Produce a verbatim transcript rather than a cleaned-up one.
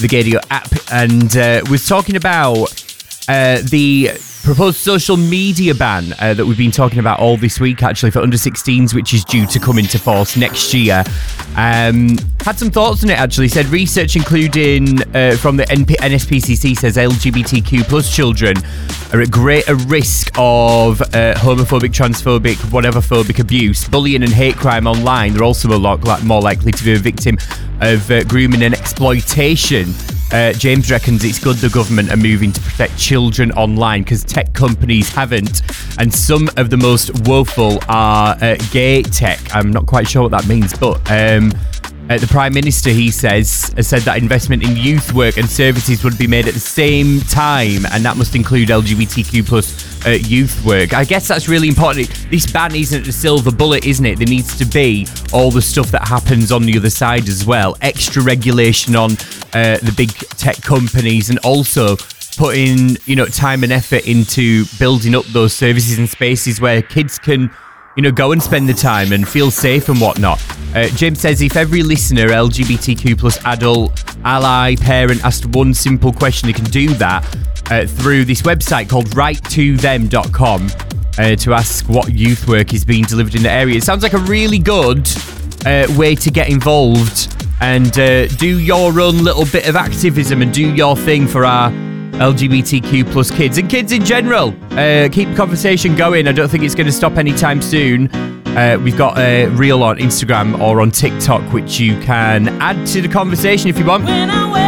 the Gaydio app, and uh, was talking about uh, the proposed social media ban uh, that we've been talking about all this week, actually, for under sixteens, which is due to come into force next year. Um, had some thoughts on it, actually. Said research including uh, from the N S P C C says L G B T Q plus children are at greater risk of uh, homophobic, transphobic, whatever phobic abuse, bullying and hate crime online. They're also more, like, more likely to be a victim of uh, grooming and exploitation. Uh, James reckons it's good the government are moving to protect children online because tech companies haven't, and some of the most woeful are uh, gay tech. I'm not quite sure what that means, but um, uh, the Prime Minister, he says, has said that investment in youth work and services would be made at the same time, and that must include L G B T Q plus uh, youth work. I guess that's really important. This ban isn't a silver bullet, isn't it? There needs to be all the stuff that happens on the other side as well. Extra regulation on uh, the big tech companies, and also putting, you know, time and effort into building up those services and spaces where kids can, you know, go and spend the time and feel safe and whatnot. Uh, James says if every listener, L G B T Q plus adult, ally, parent, asked one simple question, they can do that uh, through this website called write to them dot com uh, to ask what youth work is being delivered in the area. It sounds like a really good uh, way to get involved and uh, do your own little bit of activism and do your thing for our L G B T Q plus kids and kids in general. Uh, keep the conversation going. I don't think it's going to stop anytime soon. Uh, we've got a reel on Instagram or on TikTok, which you can add to the conversation if you want.